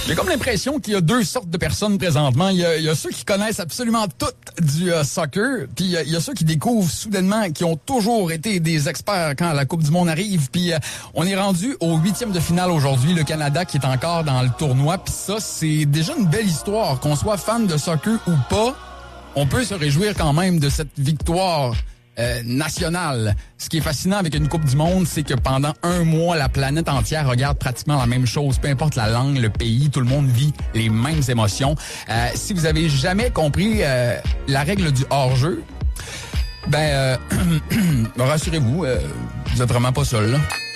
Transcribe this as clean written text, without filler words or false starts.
J'ai comme l'impression qu'il y a deux sortes de personnes présentement. Il y a ceux qui connaissent absolument tout du soccer, puis il y a ceux qui découvrent soudainement, qui ont toujours été des experts quand la Coupe du Monde arrive. Puis on est rendu au 8e de finale aujourd'hui, le Canada qui est encore dans le tournoi. Puis ça, c'est déjà une belle histoire. Qu'on soit fan de soccer ou pas, on peut se réjouir quand même de cette victoire nationale. Ce qui est fascinant avec une Coupe du Monde, c'est que pendant un mois, la planète entière regarde pratiquement la même chose. Peu importe la langue, le pays, tout le monde vit les mêmes émotions. Si vous avez jamais compris la règle du hors-jeu, rassurez-vous, vous êtes vraiment pas seul, là.